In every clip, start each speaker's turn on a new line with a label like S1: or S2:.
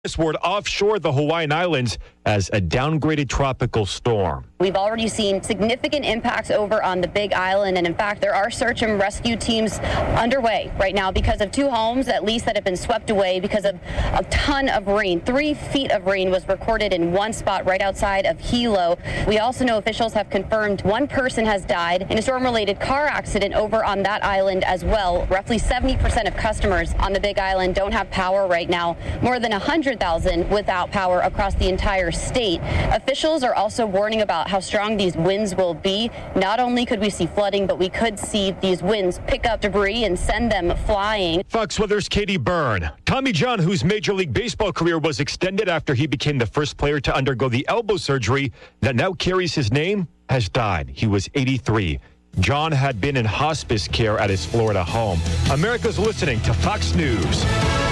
S1: Ward offshore the Hawaiian Islands as a downgraded tropical storm.
S2: We've already seen significant impacts over on the Big Island, and in fact, there are search and rescue teams underway right now because of 2 homes, at least, that have been swept away because of a ton of rain. 3 feet of rain was recorded in one spot right outside of Hilo. We also know officials have confirmed 1 person has died in a storm-related car accident over on that island as well. Roughly 70% of customers on the Big Island don't have power right now. More than 100,000 without power across the entire state. Officials are also warning about how strong these winds will be. Not only could we see flooding, but we could see these winds pick up debris and send them flying.
S1: Fox Weather's Katie Byrne. Tommy John, whose Major League Baseball career was extended after he became the first player to undergo the elbow surgery that now carries his name, has died. He was 83. John had been in hospice care at his Florida home. America's listening to Fox News.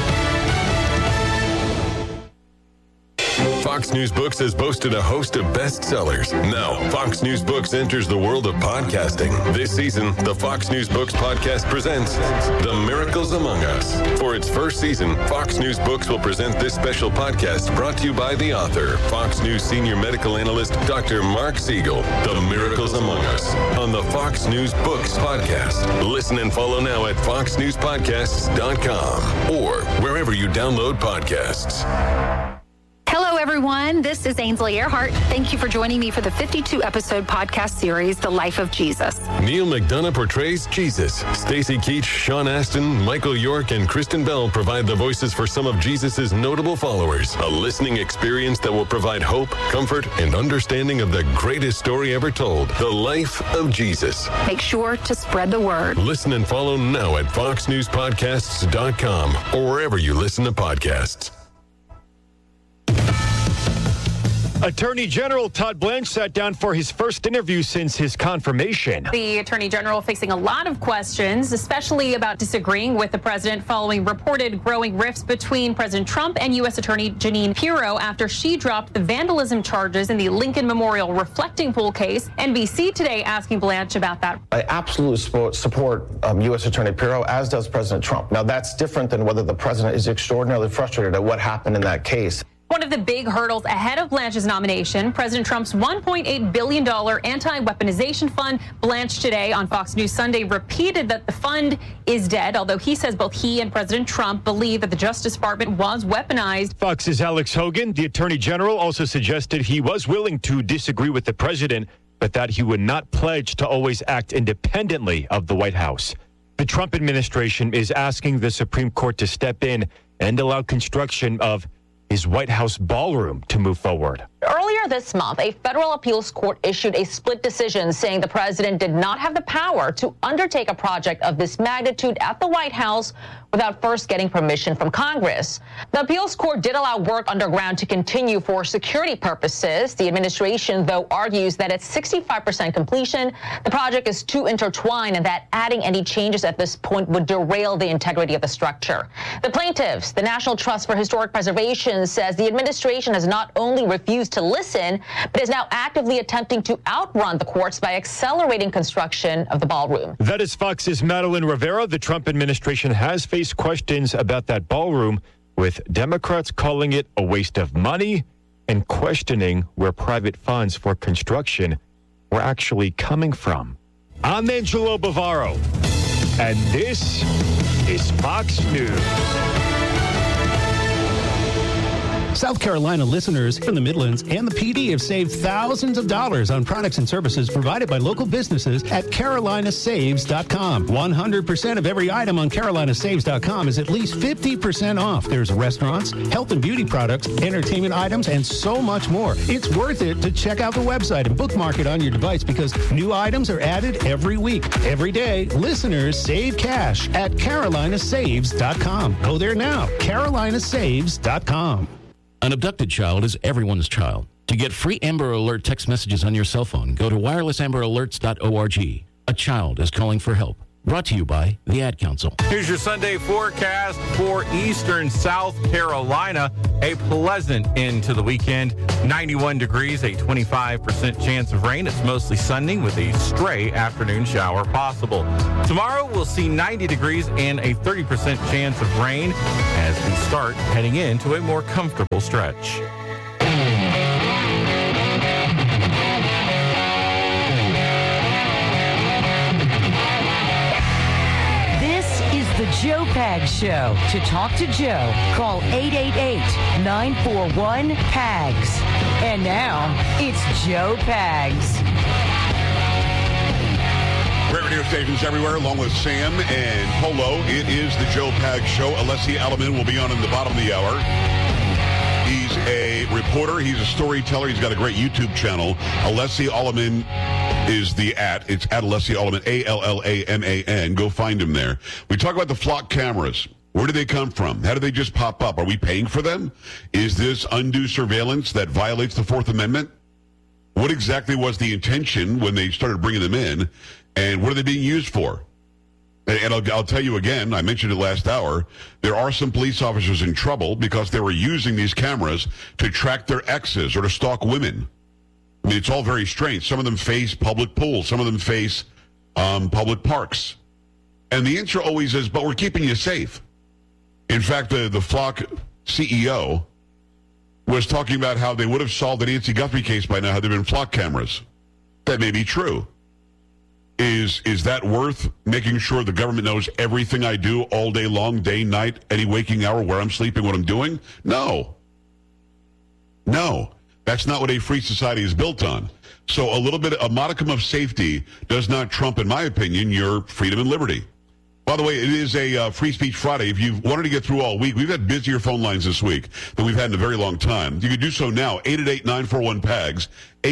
S3: Fox News Books has boasted a host of bestsellers. Now, Fox News Books enters the world of podcasting. This season, the Fox News Books podcast presents The Miracles Among Us. For its first season, Fox News Books will present this special podcast brought to you by the author, Fox News senior medical analyst, Dr. Mark Siegel. The Miracles Among Us on the Fox News Books podcast. Listen and follow now at foxnewspodcasts.com or wherever you download podcasts.
S4: Hello, everyone. This is Ainsley Earhart. Thank you for joining me for the 52-episode podcast series, The Life of Jesus.
S3: Neil McDonough portrays Jesus. Stacy Keach, Sean Astin, Michael York, and Kristen Bell provide the voices for some of Jesus' notable followers. A listening experience that will provide hope, comfort, and understanding of the greatest story ever told, The Life of Jesus.
S4: Make sure to spread the word.
S3: Listen and follow now at foxnewspodcasts.com or wherever you listen to podcasts.
S1: Attorney General Todd Blanche sat down for his first interview since his confirmation.
S5: The Attorney General facing a lot of questions, especially about disagreeing with the president following reported growing rifts between President Trump and U.S. Attorney Jeanine Pirro after she dropped the vandalism charges in the Lincoln Memorial reflecting pool case. NBC Today asking Blanche about that.
S6: I absolutely support U.S. Attorney Pirro, as does President Trump. Now, that's different than whether the president is extraordinarily frustrated at what happened in that case.
S5: One of the big hurdles ahead of Blanche's nomination, President Trump's $1.8 billion anti-weaponization fund. Blanche today on Fox News Sunday repeated that the fund is dead, although he says both he and President Trump believe that the Justice Department was weaponized.
S1: Fox's Alex Hogan, the Attorney General, also suggested he was willing to disagree with the president, but that he would not pledge to always act independently of the White House. The Trump administration is asking the Supreme Court to step in and allow construction of his White House ballroom to move forward.
S7: Earlier this month, a federal appeals court issued a split decision saying the president did not have the power to undertake a project of this magnitude at the White House without first getting permission from Congress. The appeals court did allow work underground to continue for security purposes. The administration, though, argues that at 65% completion, the project is too intertwined and that adding any changes at this point would derail the integrity of the structure. The plaintiffs, the National Trust for Historic Preservation, says the administration has not only refused to listen, but is now actively attempting to outrun the courts by accelerating construction of the ballroom.
S1: That is Fox's Madeline Rivera. The Trump administration has faced questions about that ballroom, with Democrats calling it a waste of money and questioning where private funds for construction were actually coming from. I'm Angelo Bavaro, and this is Fox News.
S8: South Carolina listeners from the Midlands and the PD have saved thousands of dollars on products and services provided by local businesses at carolinasaves.com. 100% of every item on carolinasaves.com is at least 50% off. There's restaurants, health and beauty products, entertainment items, and so much more. It's worth it to check out the website and bookmark it on your device because new items are added every week. Every day, listeners save cash at carolinasaves.com. Go there now, carolinasaves.com.
S9: An abducted child is everyone's child. To get free Amber Alert text messages on your cell phone, go to wirelesamberalerts.org. A child is calling for help. Brought to you by the Ad Council.
S10: Here's your Sunday forecast for eastern South Carolina. A pleasant end to the weekend. 91 degrees, a 25% chance of rain. It's mostly sunny with a stray afternoon shower possible. Tomorrow we'll see 90 degrees and a 30% chance of rain as we start heading into a more comfortable stretch.
S11: The Joe Pags Show. To talk to Joe, call 888-941-PAGS. And now, it's Joe Pags.
S12: Great radio stations everywhere, along with Sam and Polo. It is the Joe Pags Show. Alessi Alamin will be on in the bottom of the hour. He's a reporter. He's a storyteller. He's got a great YouTube channel. Alessi Alamin is the It's at Alessi Alamin, Allaman. Go find him there. We talk about the flock cameras. Where do they come from? How do they just pop up? Are we paying for them? Is this undue surveillance that violates the Fourth Amendment? What exactly was the intention when they started bringing them in? And what are they being used for? And I'll tell you again, I mentioned it last hour, there are some police officers in trouble because they were using these cameras to track their exes or to stalk women. I mean, it's all very strange. Some of them face public pools. Some of them face public parks. And the answer always is, but we're keeping you safe. In fact, the Flock CEO was talking about how they would have solved the Nancy Guthrie case by now had there been Flock cameras. That may be true. Is that worth making sure the government knows everything I do all day long, day, night, any waking hour, where I'm sleeping, what I'm doing? No. That's not what a free society is built on. So a modicum of safety does not trump, in my opinion, your freedom and liberty. By the way, it is a Free Speech Friday. If you've wanted to get through all week, we've had busier phone lines this week than we've had in a very long time. You can do so now, 888-941-PAGS,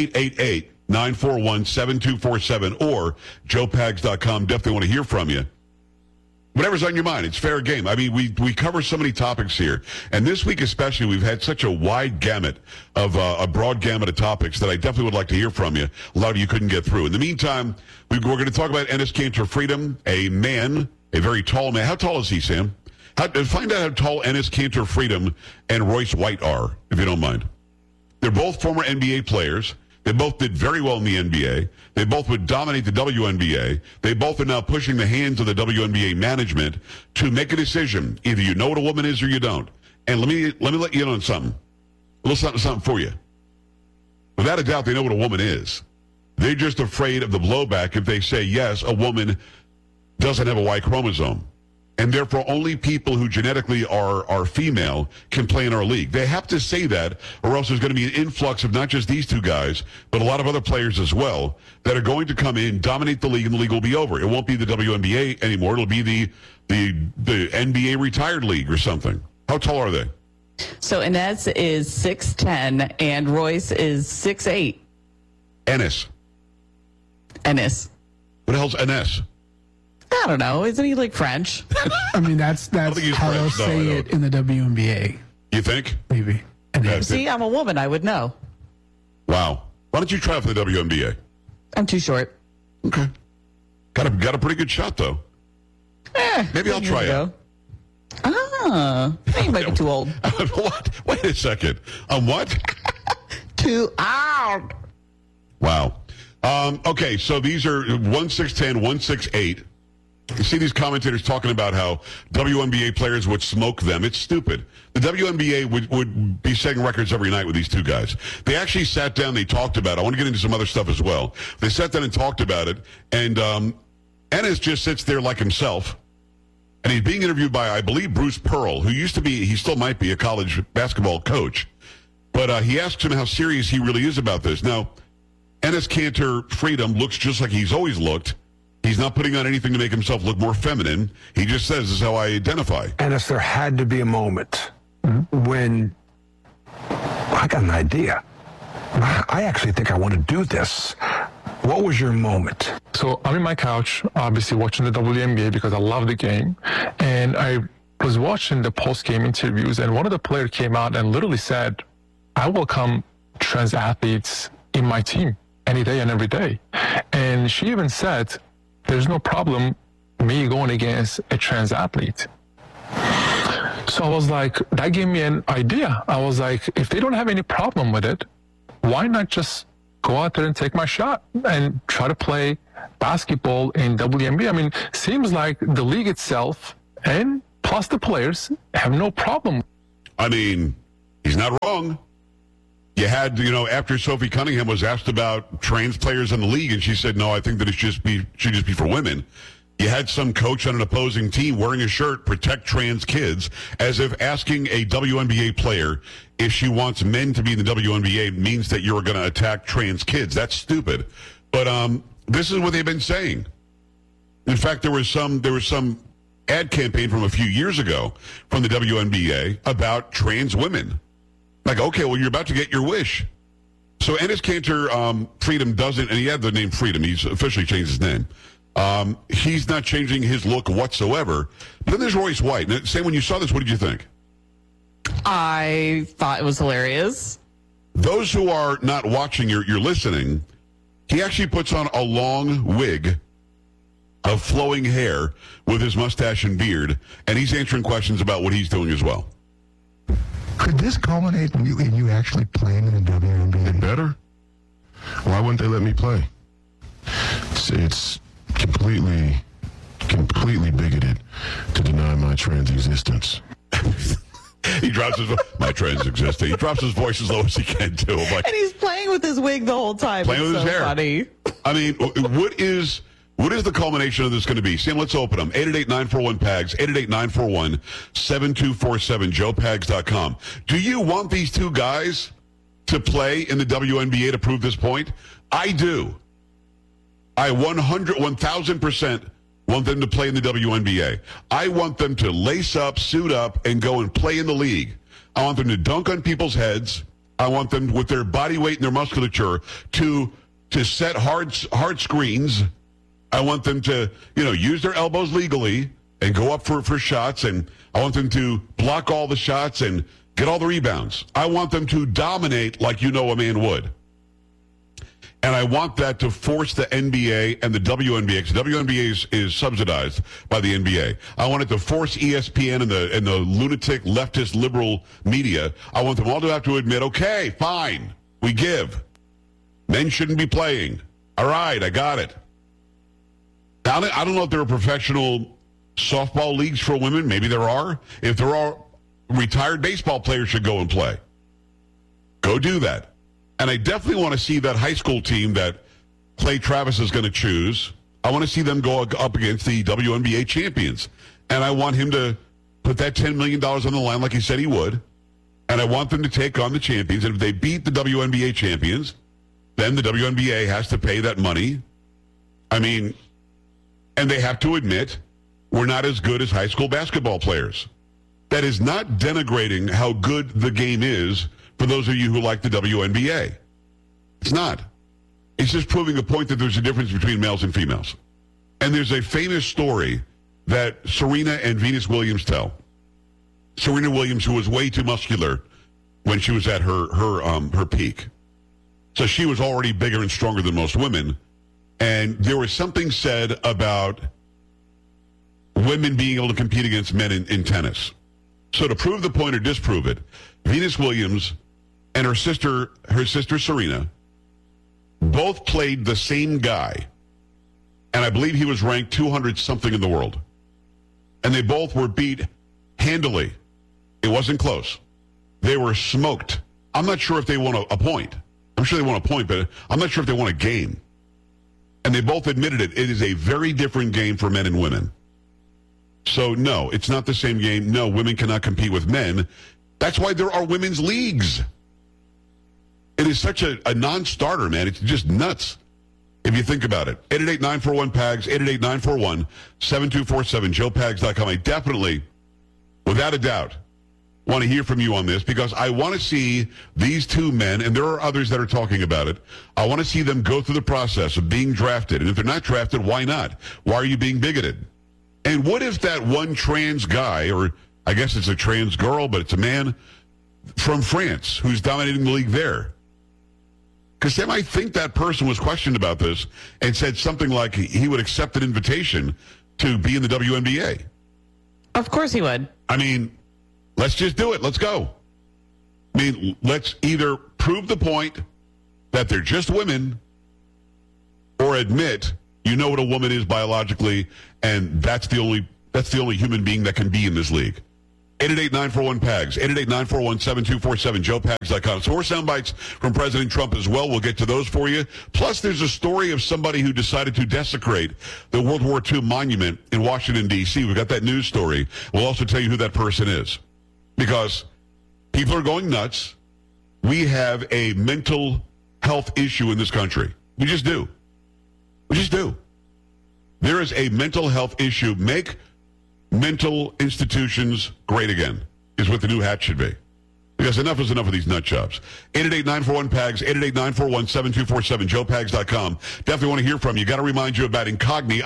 S12: 888-941-7247, or joepags.com. Definitely want to hear from you. Whatever's on your mind, it's fair game. I mean, we cover so many topics here. And this week especially, we've had such a wide gamut of a broad gamut of topics that I definitely would like to hear from you. A lot of you couldn't get through. In the meantime, we're going to talk about Enes Kanter Freedom, a man, a very tall man. How tall is he, Sam? Find out how tall Enes Kanter Freedom and Royce White are, if you don't mind. They're both former NBA players. They both did very well in the NBA. They both would dominate the WNBA. They both are now pushing the hands of the WNBA management to make a decision. Either you know what a woman is or you don't. And let me let you in on something. A little something for you. Without a doubt, they know what a woman is. They're just afraid of the blowback if they say, yes, a woman doesn't have a Y chromosome. And therefore, only people who genetically are female can play in our league. They have to say that, or else there's going to be an influx of not just these two guys, but a lot of other players as well, that are going to come in, dominate the league, and the league will be over. It won't be the WNBA anymore. It'll be the NBA retired league or something. How tall are they?
S13: So Enes is 6'10", and Royce is 6'8".
S12: Enes.
S13: What
S12: the hell's Enes?
S13: I don't know. Isn't he like French?
S14: I mean, that's how they'll say it in the WNBA.
S12: You think?
S14: Maybe.
S13: See, I'm a woman. I would know.
S12: Wow. Why don't you try for the WNBA?
S13: I'm too short.
S12: Okay. Got a pretty good shot, though. Maybe I'll try it.
S13: You might be too old.
S12: What? Wait a second. What?
S13: Too old.
S12: Wow. Okay, so these are 1'6'10", 1'6'8". You see these commentators talking about how WNBA players would smoke them. It's stupid. The WNBA would be setting records every night with these two guys. They actually sat down, they talked about it. I want to get into some other stuff as well. They sat down and talked about it, and Enes just sits there like himself, and he's being interviewed by, I believe, Bruce Pearl, who used to be, he still might be, a college basketball coach. But he asks him how serious he really is about this. Now, Enes Kanter Freedom looks just like he's always looked. He's not putting on anything to make himself look more feminine. He just says, this is how I identify.
S15: Enes, there had to be a moment when I got an idea. I actually think I want to do this. What was your moment?
S16: So I'm in my couch, obviously watching the WNBA because I love the game. And I was watching the post-game interviews, and one of the players came out and literally said, I welcome trans athletes in my team any day and every day. And she even said, there's no problem me going against a trans athlete. So I was like, that gave me an idea. I was like, if they don't have any problem with it, why not just go out there and take my shot and try to play basketball in WNBA? I mean, seems like the league itself and plus the players have no problem.
S12: I mean, he's not wrong. You had, after Sophie Cunningham was asked about trans players in the league, and she said, no, I think that should just be for women. You had some coach on an opposing team wearing a shirt, protect trans kids, as if asking a WNBA player if she wants men to be in the WNBA means that you're going to attack trans kids. That's stupid. But this is what they've been saying. In fact, there was some ad campaign from a few years ago from the WNBA about trans women. Like, okay, well, you're about to get your wish. So Enes Kanter, Freedom doesn't, and he had the name Freedom. He's officially changed his name. He's not changing his look whatsoever. But then there's Royce White. Now, Sam, when you saw this, what did you think?
S13: I thought it was hilarious.
S12: Those who are not watching, you're listening, he actually puts on a long wig of flowing hair with his mustache and beard, and he's answering questions about what he's doing as well.
S17: Could this culminate in you actually playing in the WNBA?
S18: It better. Why wouldn't they let me play? It's completely bigoted to deny my trans existence.
S12: He drops his my trans existence. He drops his voice as low as he can too. Like,
S13: and he's playing with his wig the whole time.
S12: Playing with his hair.
S13: Funny.
S12: I mean, what is the culmination of this going to be? Sam, let's open them. 888-941-PAGS, 888-941-7247, joepags.com. Do you want these two guys to play in the WNBA to prove this point? I do. I 1,000% want them to play in the WNBA. I want them to lace up, suit up, and go and play in the league. I want them to dunk on people's heads. I want them, with their body weight and their musculature, to set hard screens. I want them to, use their elbows legally and go up for shots. And I want them to block all the shots and get all the rebounds. I want them to dominate like a man would. And I want that to force the NBA and the WNBA, because the WNBA is subsidized by the NBA. I want it to force ESPN and the lunatic leftist liberal media. I want them all to have to admit, okay, fine, we give. Men shouldn't be playing. All right, I got it. Now, I don't know if there are professional softball leagues for women. Maybe there are. If there are, retired baseball players should go and play. Go do that. And I definitely want to see that high school team that Clay Travis is going to choose. I want to see them go up against the WNBA champions. And I want him to put that $10 million on the line like he said he would. And I want them to take on the champions. And if they beat the WNBA champions, then the WNBA has to pay that money. I mean, and they have to admit, we're not as good as high school basketball players. That is not denigrating how good the game is for those of you who like the WNBA. It's not. It's just proving a point that there's a difference between males and females. And there's a famous story that Serena and Venus Williams tell. Serena Williams, who was way too muscular when she was at her peak. So she was already bigger and stronger than most women. And there was something said about women being able to compete against men in tennis. So to prove the point or disprove it, Venus Williams and her sister Serena both played the same guy. And I believe he was ranked 200-something in the world. And they both were beat handily. It wasn't close. They were smoked. I'm not sure if they won a point. I'm sure they won a point, but I'm not sure if they won a game. And they both admitted it. It is a very different game for men and women. So, no, it's not the same game. No, women cannot compete with men. That's why there are women's leagues. It is such a non-starter, man. It's just nuts if you think about it. 888-941-PAGS, 888-941-7247, joepags.com. I definitely, without a doubt, want to hear from you on this because I want to see these two men, and there are others that are talking about it. I want to see them go through the process of being drafted. And if they're not drafted, why not? Why are you being bigoted? And what if that one trans guy, or I guess it's a trans girl, but it's a man from France who's dominating the league there? Because Sam, I think that person was questioned about this and said something like he would accept an invitation to be in the WNBA.
S13: Of course he would.
S12: I mean, let's just do it. Let's go. I mean, let's either prove the point that they're just women or admit you know what a woman is biologically, and that's the only human being that can be in this league. 888-941-PAGS, 888-941-7247, joepags.com. Some more sound bites from President Trump as well. We'll get to those for you. Plus, there's a story of somebody who decided to desecrate the World War II monument in Washington, D.C. We've got that news story. We'll also tell you who that person is. Because people are going nuts. We have a mental health issue in this country. We just do. We just do. There is a mental health issue. Make mental institutions great again is what the new hat should be. Because enough is enough of these nut jobs. 888-941-PAGS, 888-941-7247, joepags.com. Definitely want to hear from you. Got to remind you about Incogni,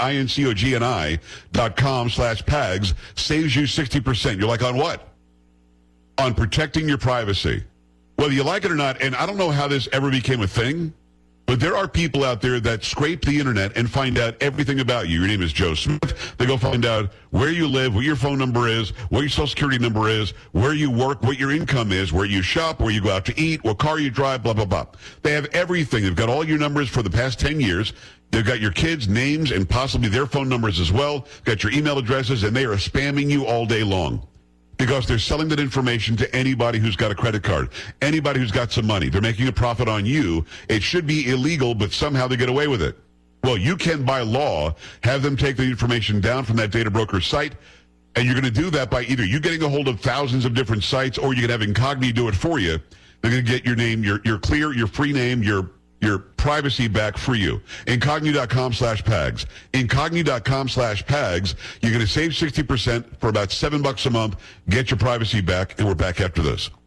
S12: INCOGNI.com/PAGS. Saves you 60%. You're like, on what? On protecting your privacy. Whether you like it or not, and I don't know how this ever became a thing, but there are people out there that scrape the internet and find out everything about you. Your name is Joe Smith. They go find out where you live, what your phone number is, what your social security number is, where you work, what your income is, where you shop, where you go out to eat, what car you drive, blah, blah, blah. They have everything. They've got all your numbers for the past 10 years. They've got your kids' names and possibly their phone numbers as well. Got your email addresses, and they are spamming you all day long. Because they're selling that information to anybody who's got a credit card, anybody who's got some money. They're making a profit on you. It should be illegal, but somehow they get away with it. Well, you can, by law, have them take the information down from that data broker site, and you're going to do that by either you getting a hold of thousands of different sites, or you can have Incogni do it for you. They're going to get your name, your clear, your free name, your privacy back for you. Incogni.com/PAGS. Incogni.com/PAGS. You're going to save 60% for about $7 a month. Get your privacy back, and we're back after this.